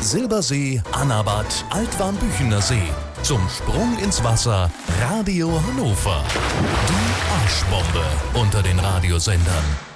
Silbersee, Annabad, Altwarmbüchener See. Zum Sprung ins Wasser Radio Hannover. Die Arschbombe unter den Radiosendern.